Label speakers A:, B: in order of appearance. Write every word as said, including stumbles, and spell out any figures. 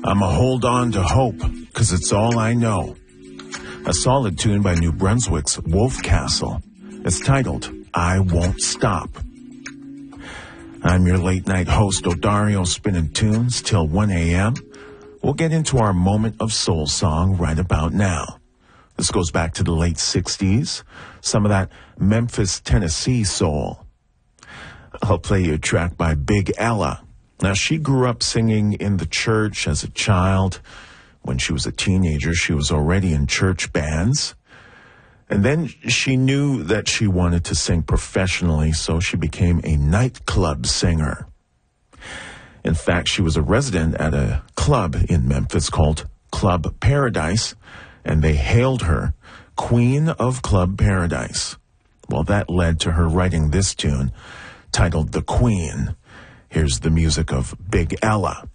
A: I'ma hold on to hope, 'cause it's all I know. A solid tune by New Brunswick's Wolfcastle. It's titled, I Won't Stop. I'm your late-night host, Odario, spinning tunes till one a.m. We'll get into our moment of soul song right about now. This goes back to the late sixties, some of that Memphis, Tennessee soul. I'll play you a track by Big Ella. Now, she grew up singing in the church as a child. When she was a teenager, she was already in church bands. And then she knew that she wanted to sing professionally, so she became a nightclub singer. In fact, she was a resident at a club in Memphis called Club Paradise, and they hailed her Queen of Club Paradise. Well, that led to her writing this tune titled The Queen. Here's the music of Big Ella.